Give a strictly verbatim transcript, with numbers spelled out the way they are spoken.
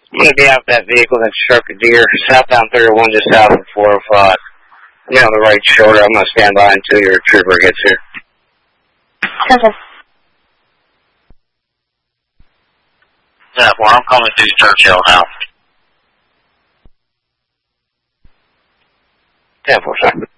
I'm going to be out that vehicle that struck a deer, southbound thirty-one, just south of four oh five. I'm on the right shoulder. I'm going to stand by until your trooper gets here. Okay. Yeah, well, I'm coming through Churchill now. ten four, sir.